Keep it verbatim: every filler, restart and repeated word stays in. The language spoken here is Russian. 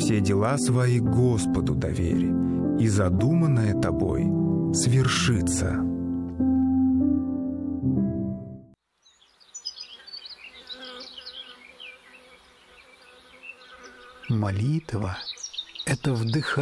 все дела свои Господу довери, и задуманное тобой свершится. Молитва — это вдыхание